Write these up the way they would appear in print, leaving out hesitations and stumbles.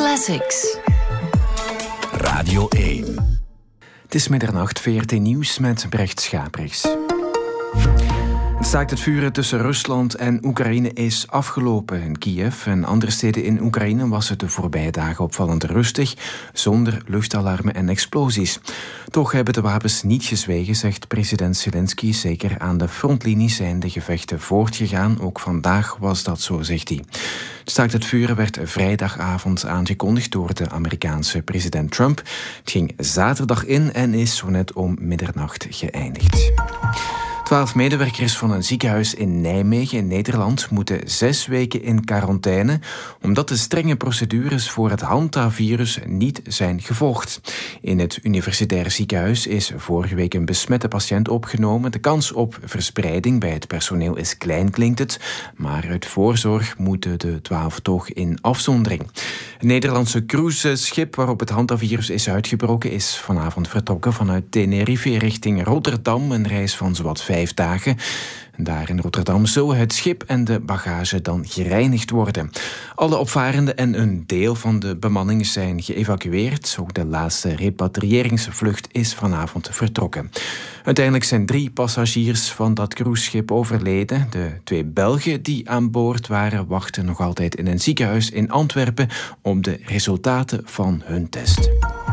Classics. Radio 1. Het is middernacht, VRT Nieuws met Brecht Schaprechts. Het staakt het vuren tussen Rusland en Oekraïne is afgelopen. In Kiev en andere steden in Oekraïne was het de voorbije dagen opvallend rustig, zonder luchtalarmen en explosies. Toch hebben de wapens niet gezwegen, zegt president Zelensky. Zeker aan de frontlinie zijn de gevechten voortgegaan. Ook vandaag was dat zo, zegt hij. Het staakt het vuren werd vrijdagavond aangekondigd door de Amerikaanse president Trump. Het ging zaterdag in en is zo net om middernacht geëindigd. 12 medewerkers van een ziekenhuis in Nijmegen in Nederland moeten 6 weken in quarantaine omdat de strenge procedures voor het hantavirus niet zijn gevolgd. In het universitair ziekenhuis is vorige week een besmette patiënt opgenomen. De kans op verspreiding bij het personeel is klein, klinkt het, maar uit voorzorg moeten de 12 toch in afzondering. Het Nederlandse cruiseschip waarop het hantavirus is uitgebroken is vanavond vertrokken vanuit Tenerife richting Rotterdam, een reis van zowat 5 dagen. Daar in Rotterdam zullen het schip en de bagage dan gereinigd worden. Alle opvarenden en een deel van de bemanning zijn geëvacueerd. Ook de laatste repatriëringsvlucht is vanavond vertrokken. Uiteindelijk zijn 3 passagiers van dat cruiseschip overleden. De 2 Belgen die aan boord waren wachten nog altijd in een ziekenhuis in Antwerpen op de resultaten van hun test.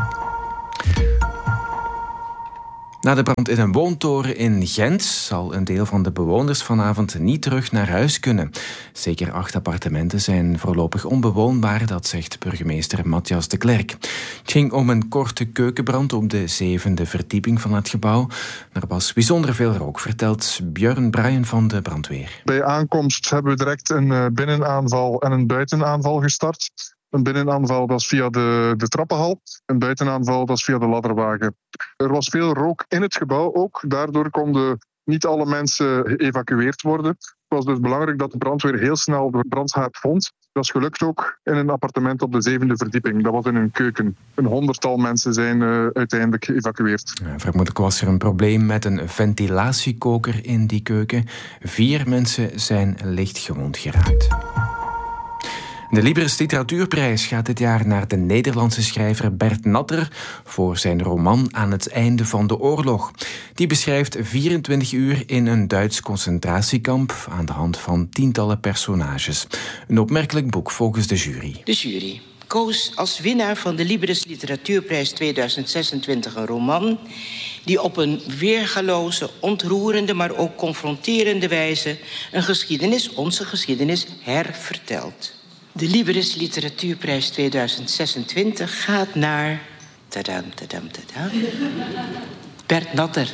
Na de brand in een woontoren in Gent zal een deel van de bewoners vanavond niet terug naar huis kunnen. Zeker 8 appartementen zijn voorlopig onbewoonbaar, dat zegt burgemeester Matthias de Klerk. Het ging om een korte keukenbrand op de 7e verdieping van het gebouw. Er was bijzonder veel rook, vertelt Björn Bruin van de brandweer. Bij aankomst hebben we direct een binnenaanval en een buitenaanval gestart. Een binnenaanval was via de trappenhal. Een buitenaanval was via de ladderwagen. Er was veel rook in het gebouw ook. Daardoor konden niet alle mensen geëvacueerd worden. Het was dus belangrijk dat de brandweer heel snel de brandhaard vond. Dat is gelukt ook in een appartement op de 7e verdieping. Dat was in een keuken. Een 100-tal mensen zijn uiteindelijk geëvacueerd. Ja, vermoedelijk was er een probleem met een ventilatiekoker in die keuken. 4 mensen zijn licht gewond geraakt. De Libris Literatuurprijs gaat dit jaar naar de Nederlandse schrijver Bert Natter voor zijn roman Aan het einde van de oorlog. Die beschrijft 24 uur in een Duits concentratiekamp aan de hand van tientallen personages. Een opmerkelijk boek volgens de jury. De jury koos als winnaar van de Libris Literatuurprijs 2026 een roman die op een weergaloze, ontroerende, maar ook confronterende wijze een geschiedenis, onze geschiedenis, hervertelt. De Libris Literatuurprijs 2026 gaat naar... Tadam, tadam, tadam. Bert Natter.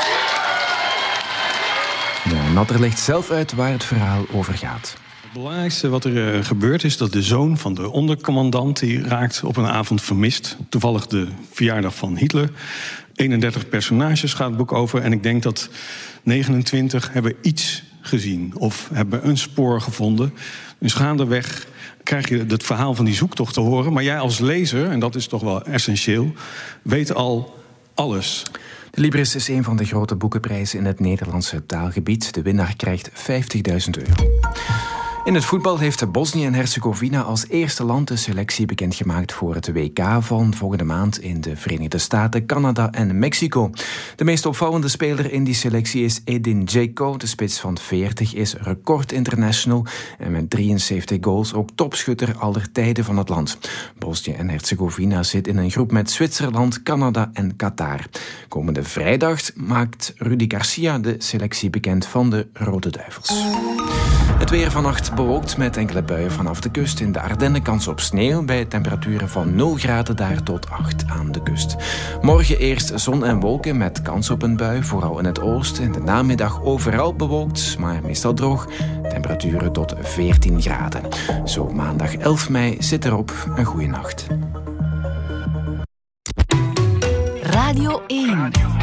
Ja, Natter legt zelf uit waar het verhaal over gaat. Het belangrijkste wat er gebeurt is dat de zoon van de ondercommandant... die raakt op een avond vermist. Toevallig de verjaardag van Hitler. 31 personages gaat het boek over. En ik denk dat 29 hebben iets gezien of hebben een spoor gevonden. Dus gaandeweg krijg je het verhaal van die zoektocht te horen. Maar jij als lezer, en dat is toch wel essentieel, weet al alles. De Libris is een van de grote boekenprijzen in het Nederlandse taalgebied. De winnaar krijgt €50.000. In het voetbal heeft Bosnië en Herzegovina als eerste land de selectie bekendgemaakt voor het WK van volgende maand in de Verenigde Staten, Canada en Mexico. De meest opvallende speler in die selectie is Edin Dzeko. De spits van 40 is record international en met 73 goals ook topschutter aller tijden van het land. Bosnië en Herzegovina zit in een groep met Zwitserland, Canada en Qatar. Komende vrijdag maakt Rudy Garcia de selectie bekend van de Rode Duivels. Het weer vannacht bewolkt met enkele buien vanaf de kust. In de Ardennen kans op sneeuw bij temperaturen van 0 graden daar tot 8 aan de kust. Morgen eerst zon en wolken met kans op een bui, vooral in het oosten. In de namiddag overal bewolkt, maar meestal droog. Temperaturen tot 14 graden. Zo maandag 11 mei zit erop. Een goeie nacht. Radio 1.